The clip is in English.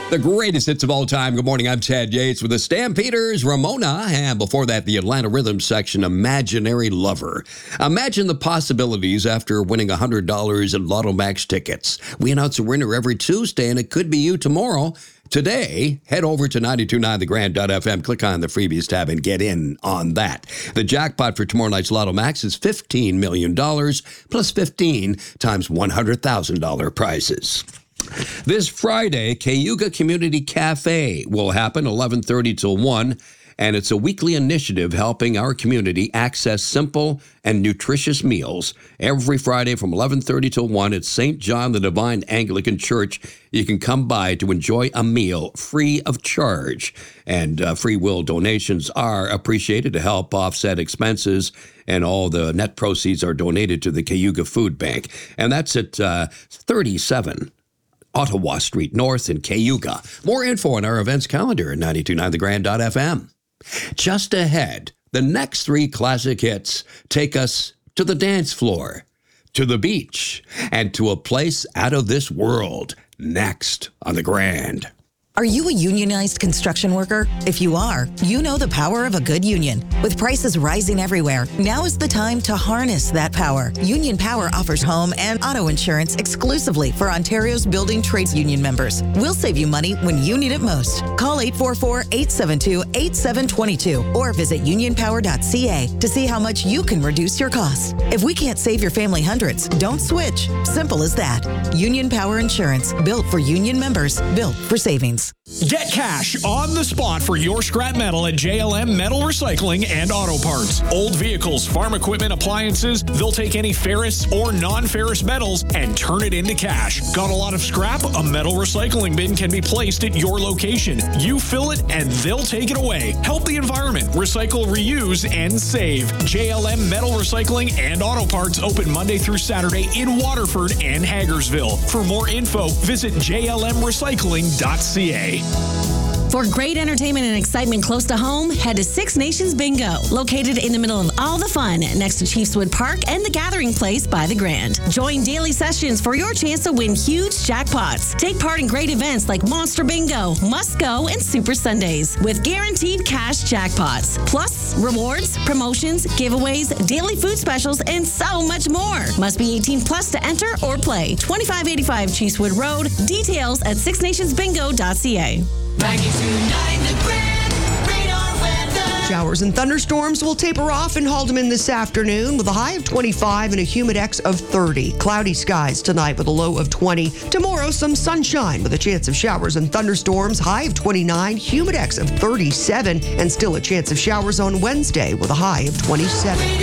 The greatest hits of all time. Good morning, I'm Chad Yates with the Stampeders, Ramona, and before that, the Atlanta Rhythm section, Imaginary Lover. Imagine the possibilities after winning $100 in Lotto Max tickets. We announce a winner every Tuesday, and it could be you tomorrow. Today, head over to 929thegrand.fm, click on the freebies tab, and get in on that. The jackpot for tomorrow night's Lotto Max is $15 million, plus 15 times $100,000 prizes. This Friday, Cayuga Community Cafe will happen 11:30 till 1, and it's a weekly initiative helping our community access simple and nutritious meals. Every Friday from 11:30 till 1 at St. John the Divine Anglican Church, you can come by to enjoy a meal free of charge. And free will donations are appreciated to help offset expenses, and all the net proceeds are donated to the Cayuga Food Bank. And that's at 37 Ottawa Street North in Cayuga. More info on our events calendar at 929thegrand.fm. Just ahead, the next three classic hits take us to the dance floor, to the beach, and to a place out of this world. Next on The Grand. Are you a unionized construction worker? If you are, you know the power of a good union. With prices rising everywhere, now is the time to harness that power. Union Power offers home and auto insurance exclusively for Ontario's building trades union members. We'll save you money when you need it most. Call 844-872-8722 or visit unionpower.ca to see how much you can reduce your costs. If we can't save your family hundreds, don't switch. Simple as that. Union Power Insurance, built for union members, built for savings. Get cash on the spot for your scrap metal at JLM Metal Recycling and Auto Parts. Old vehicles, farm equipment, appliances, they'll take any ferrous or non-ferrous metals and turn it into cash. Got a lot of scrap? A metal recycling bin can be placed at your location. You fill it and they'll take it away. Help the environment. Recycle, reuse, and save. JLM Metal Recycling and Auto Parts open Monday through Saturday in Waterford and Hagersville. For more info, visit jlmrecycling.ca. For great entertainment and excitement close to home, head to Six Nations Bingo, located in the middle of all the fun next to Chiefswood Park and the Gathering Place by the Grand. Join daily sessions for your chance to win huge jackpots. Take part in great events like Monster Bingo, Must Go, and Super Sundays with guaranteed cash jackpots. Plus, rewards, promotions, giveaways, daily food specials, and so much more. Must be 18 plus to enter or play. 2585 Chiefswood Road. Details at sixnationsbingo.ca. 92.9 The Grand, radar weather. Showers and thunderstorms will taper off in Haldeman this afternoon with a high of 25 and a humidex of 30. Cloudy skies tonight with a low of 20. Tomorrow, some sunshine with a chance of showers and thunderstorms, high of 29, humidex of 37, and still a chance of showers on Wednesday with a high of 27.